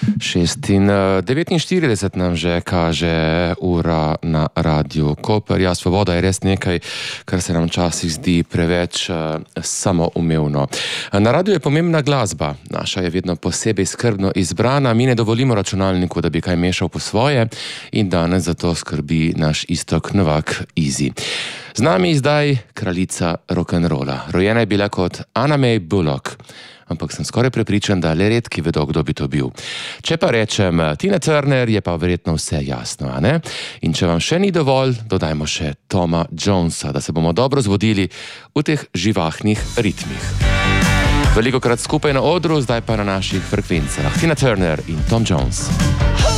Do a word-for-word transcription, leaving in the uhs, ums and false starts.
šest in devetinštirideset nam že kaže ura na Radiu Koper. Ja, svoboda je res nekaj, kar se nam včasih zdi preveč uh, samoumevno. Na radiu je pomembna glasba. Naša je vedno posebej skrbno izbrana. Mi ne dovolimo računalniku, da bi kaj mešal po svoje, in danes za to skrbi naš Iztok Novak Easy. Z nami zdaj kraljica rock'n'rolla. Rojena je bila kot Anna May Bullock, ampak sem skoraj prepričan, da le redki vedo, kdo bi to bil. Če pa rečem Tina Turner, je pa verjetno vse jasno, a ne? In če vam še ni dovolj, dodajmo še Toma Jonesa, da se bomo dobro zbudili v teh živahnih ritmih. Velikokrat skupaj na odru, zdaj pa na naših frekvencah. Tina Turner in Tom Jones.